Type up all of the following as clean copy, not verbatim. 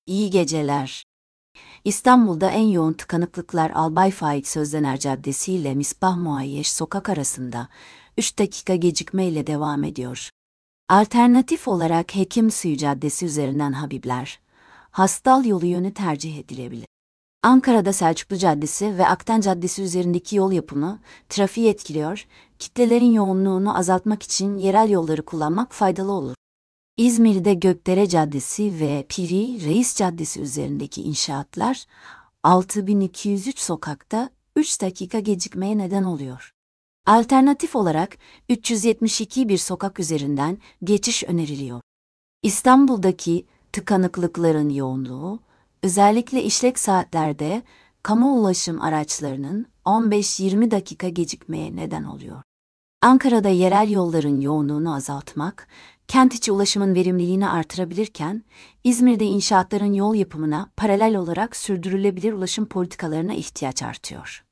İyi geceler. İstanbul'da en yoğun tıkanıklıklar Albay Faik Sözdener Caddesi ile Misbah Muayyeş Sokak arasında 3 dakika gecikmeyle devam ediyor. Alternatif olarak Hekim Suyu Caddesi üzerinden Habibler, Hastal yolu yönü tercih edilebilir. Ankara'da Selçuklu Caddesi ve Akten Caddesi üzerindeki yol yapımı trafiği etkiliyor, kitlelerin yoğunluğunu azaltmak için yerel yolları kullanmak faydalı olur. İzmir'de Gökdere Caddesi ve Piri Reis Caddesi üzerindeki inşaatlar 6203 sokakta 3 dakika gecikmeye neden oluyor. Alternatif olarak 372 bir sokak üzerinden geçiş öneriliyor. İstanbul'daki tıkanıklıkların yoğunluğu, özellikle işlek saatlerde kamu ulaşım araçlarının 15-20 dakika gecikmeye neden oluyor. Ankara'da yerel yolların yoğunluğunu azaltmak, kent içi ulaşımın verimliliğini artırabilirken, İzmir'de inşaatların yol yapımına paralel olarak sürdürülebilir ulaşım politikalarına ihtiyaç artıyor.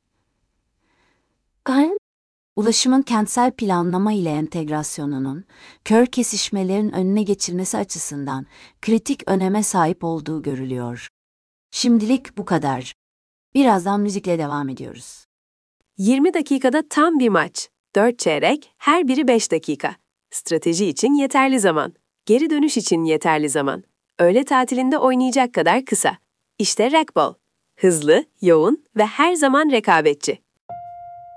Ulaşımın kentsel planlama ile entegrasyonunun, kör kesişmelerin önüne geçilmesi açısından kritik öneme sahip olduğu görülüyor. Şimdilik bu kadar. Birazdan müzikle devam ediyoruz. 20 dakikada tam bir maç. 4 çeyrek, her biri 5 dakika. Strateji için yeterli zaman. Geri dönüş için yeterli zaman. Öğle tatilinde oynayacak kadar kısa. İşte racquetball. Hızlı, yoğun ve her zaman rekabetçi.